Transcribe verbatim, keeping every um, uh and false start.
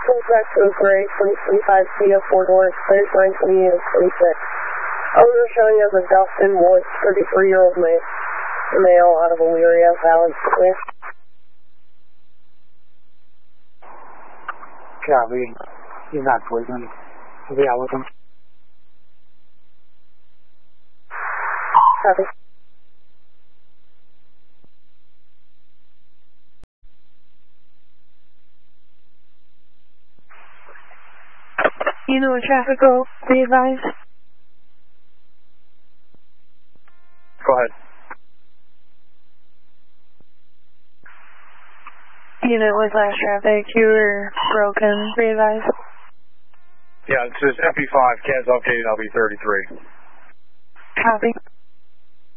Complex Oak Ray, twenty twenty-five C F four doors, clears nine twenty and twenty-six. Owner showing as a Dustin Woods, thirty-three-year-old male, male out of Elyria Valley. Clear. Copy. You're not poison. I'll be out with him. Copy. You know where traffic go, be advised. Go ahead. You know with last traffic, you were broken, be advised. Yeah, it says F B five, C A S updated, I'll be thirty-three. Copy.